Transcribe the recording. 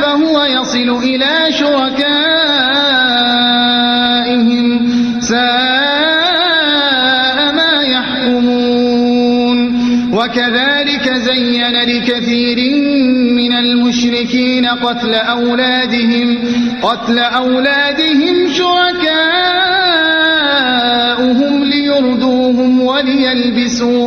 فهو يصل إلى شركائهم ساء ما يحكمون وكذلك زين لكثير من المشركين قتل أولادهم شركاؤهم ليردوهم وليلبسوا